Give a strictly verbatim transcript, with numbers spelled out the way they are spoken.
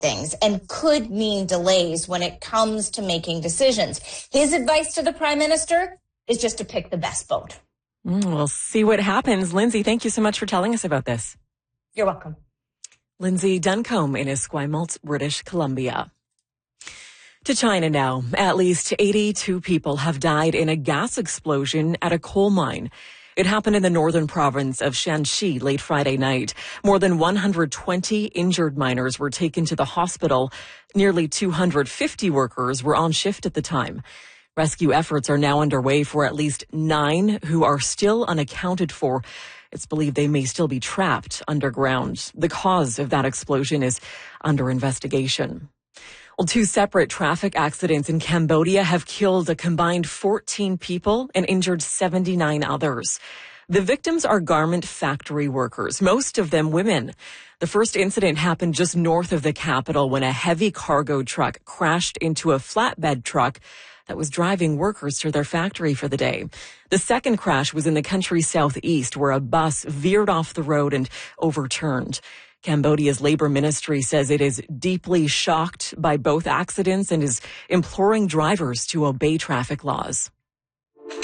things and could mean delays when it comes to making decisions. His advice to the prime minister is just to pick the best boat. Mm, we'll see what happens. Lindsay, thank you so much for telling us about this. You're welcome. Lindsay Duncombe in Esquimalt, British Columbia. To China now. At least eighty-two people have died in a gas explosion at a coal mine. It happened in the northern province of Shanxi late Friday night. More than one hundred twenty injured miners were taken to the hospital. Nearly two hundred fifty workers were on shift at the time. Rescue efforts are now underway for at least nine who are still unaccounted for. It's believed they may still be trapped underground. The cause of that explosion is under investigation. Well, two separate traffic accidents in Cambodia have killed a combined fourteen people and injured seventy-nine others. The victims are garment factory workers, most of them women. The first incident happened just north of the capital when a heavy cargo truck crashed into a flatbed truck that was driving workers to their factory for the day. The second crash was in the country's southeast, where a bus veered off the road and overturned. Cambodia's labor ministry says it is deeply shocked by both accidents and is imploring drivers to obey traffic laws.